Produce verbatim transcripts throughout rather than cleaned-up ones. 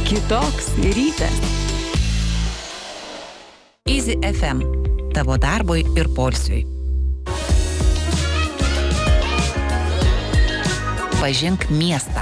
Kitoks rytas. Easy F M. Tavo darbui ir poilsiui. Pažink miestą.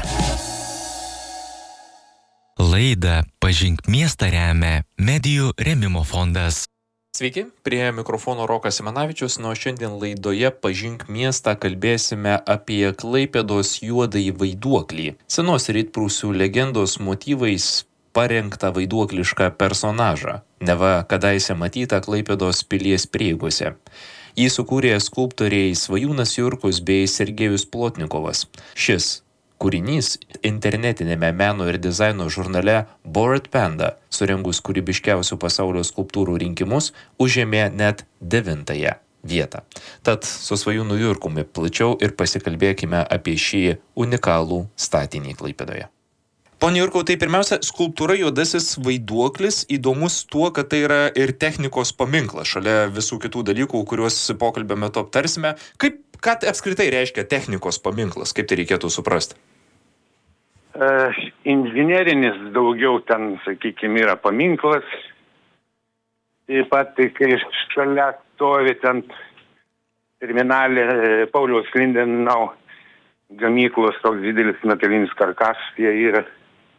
Laidą Pažink miestą remia Medijų rėmimo fondas. Sveiki, prie mikrofono Rokas Simanavičius, nuo šiandien laidoje Pažink miestą kalbėsime apie Klaipėdos juodąjį vaiduoklį. Senos rytprūsių legendos motyvais parengtą vaiduoklišką personažą, neva kadaise matytą Klaipėdos pilies prieigose. Jį sukūrė skulptoriai Svajūnas Jurkus bei Sergejus Plotnikovas. Šis kūrinys internetinėme meno ir dizaino žurnale Bored Panda, surengus kūrybiškiausių pasaulio skulptūrų rinkimus, užėmė net devintąją vietą. Tad su Svajūnu Jurkumi plačiau ir pasikalbėkime apie šį unikalų statinį Klaipėdoje. Pone Jurkau, tai pirmiausia, skulptūra juodasis vaiduoklis įdomus tuo, kad tai yra ir technikos paminklas, šalia visų kitų dalykų, kuriuos pokalbio metu aptarsime. Kaip, ką apskritai reiškia technikos paminklas, kaip tai reikėtų suprasti? Uh, inžinierinis daugiau ten, sakykime, yra paminklas. Taip pat, tai kai šalia stovi ten terminalė Pauliaus Lindenau gamyklos toks didelis metalinis karkasas, jie yra